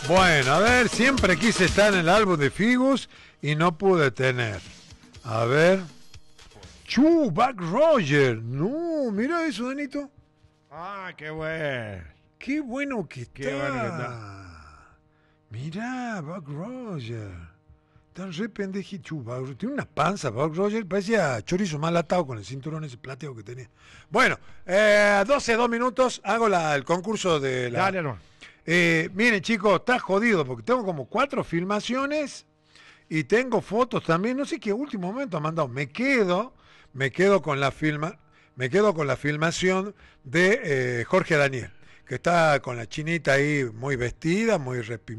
Bueno, a ver, siempre quise estar en el álbum de Figus y no pude tener. A ver. Buck Roger. No, mira eso, Danito. Ah, qué bueno. Qué bueno que está. Qué bueno que está. Mirá, Buck Roger. Tan re pendejito. Tiene una panza, Buck Roger. Parecía chorizo mal atado con el cinturón ese plateo que tenía. Bueno, 2 minutos. Hago el concurso de la... Dale, hermano. Miren, chicos, está jodido porque tengo como 4 filmaciones y tengo fotos también. No sé qué último momento ha mandado. Me quedo con la filmación de Jorge Daniel, que está con la chinita ahí muy vestida, muy